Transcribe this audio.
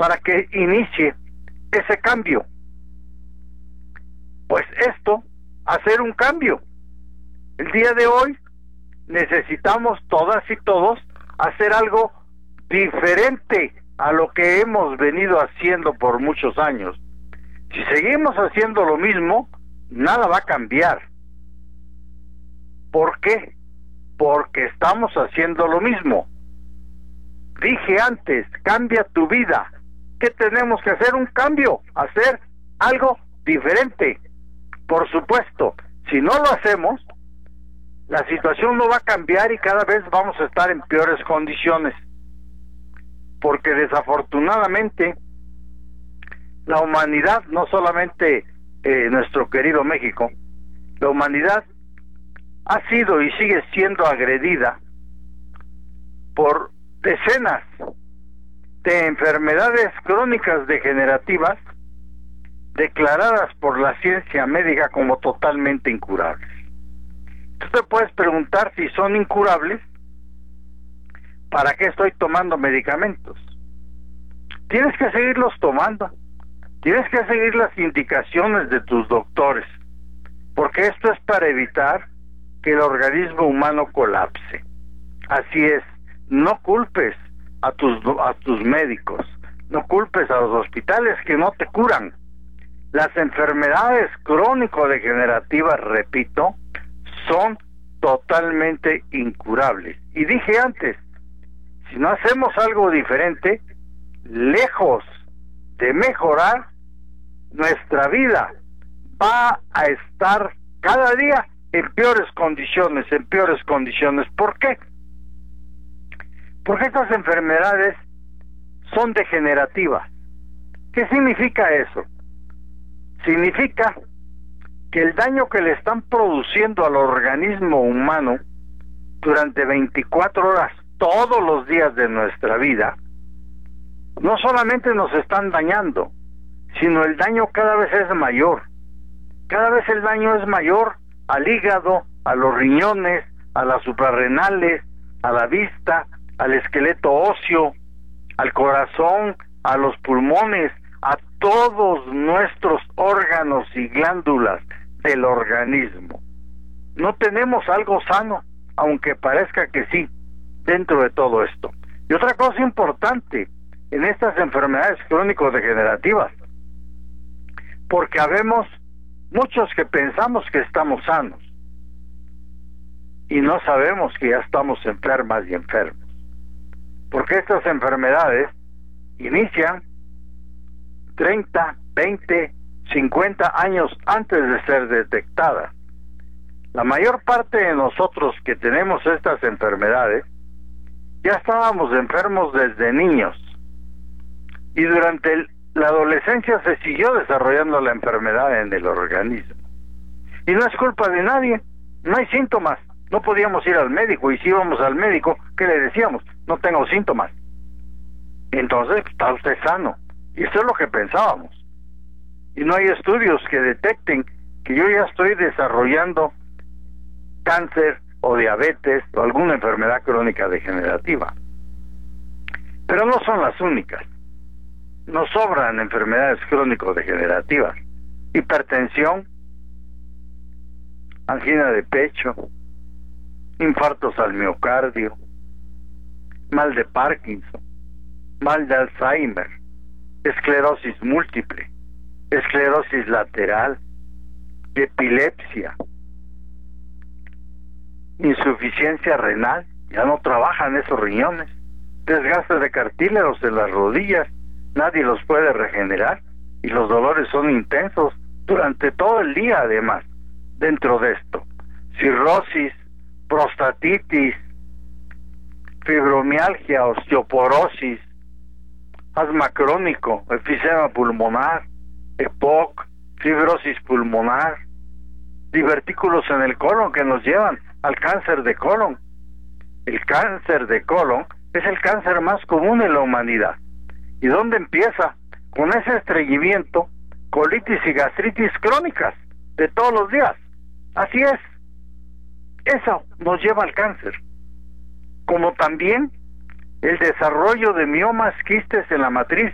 para que inicie ese cambio? Pues esto, hacer un cambio. El día de hoy necesitamos todas y todos hacer algo diferente a lo que hemos venido haciendo por muchos años. Si seguimos haciendo lo mismo, nada va a cambiar. ¿Por qué? Porque estamos haciendo lo mismo. Dije antes, cambia tu vida. ¿Qué tenemos que hacer? Un cambio, hacer algo diferente. Por supuesto, si no lo hacemos, la situación no va a cambiar y cada vez vamos a estar en peores condiciones. Porque desafortunadamente, la humanidad, no solamente nuestro querido México, la humanidad ha sido y sigue siendo agredida por decenas de enfermedades crónicas degenerativas declaradas por la ciencia médica como totalmente incurables. Tú te puedes preguntar si son incurables, ¿para qué estoy tomando medicamentos? Tienes que seguirlos tomando, tienes que seguir las indicaciones de tus doctores, porque esto es para evitar que el organismo humano colapse. Así es, no culpes a tus médicos, no culpes a los hospitales que no te curan. Las enfermedades crónico-degenerativas, repito, son totalmente incurables. Y dije antes, si no hacemos algo diferente, lejos de mejorar, nuestra vida va a estar cada día en peores condiciones, en peores condiciones. ¿Por qué? Porque estas enfermedades son degenerativas. ¿Qué significa eso? Significa que el daño que le están produciendo al organismo humano durante 24 horas, todos los días de nuestra vida, no solamente nos están dañando, sino el daño cada vez es mayor. Cada vez el daño es mayor al hígado, a los riñones, a las suprarrenales, a la vista, al esqueleto óseo, al corazón, a los pulmones, a todos nuestros órganos y glándulas del organismo. No tenemos algo sano, aunque parezca que sí, dentro de todo esto. Y otra cosa importante en estas enfermedades crónico-degenerativas, porque habemos muchos que pensamos que estamos sanos y no sabemos que ya estamos enfermas y enfermos, porque estas enfermedades inician 30, 20, 50 años antes de ser detectadas. La mayor parte de nosotros que tenemos estas enfermedades ya estábamos enfermos desde niños y durante la adolescencia se siguió desarrollando la enfermedad en el organismo. Y no es culpa de nadie, no hay síntomas, no podíamos ir al médico, y si íbamos al médico, ¿qué le decíamos? No tengo síntomas. Entonces, está usted sano. Y eso es lo que pensábamos. Y no hay estudios que detecten que yo ya estoy desarrollando cáncer o diabetes o alguna enfermedad crónica degenerativa. Pero no son las únicas. Nos sobran enfermedades crónico-degenerativas. Hipertensión, angina de pecho, infartos al miocardio, mal de Parkinson, mal de Alzheimer, esclerosis múltiple, esclerosis lateral, epilepsia, insuficiencia renal, ya no trabajan esos riñones, desgaste de cartílagos en las rodillas, nadie los puede regenerar y los dolores son intensos durante todo el día. Además, dentro de esto, cirrosis, prostatitis, fibromialgia, osteoporosis, asma crónico, enfisema pulmonar, EPOC, fibrosis pulmonar, divertículos en el colon que nos llevan al cáncer de colon. El cáncer de colon es el cáncer más común en la humanidad. ¿Y dónde empieza? Con ese estreñimiento, colitis y gastritis crónicas de todos los días. Así es. Eso nos lleva al cáncer. Como también el desarrollo de miomas, quistes en la matriz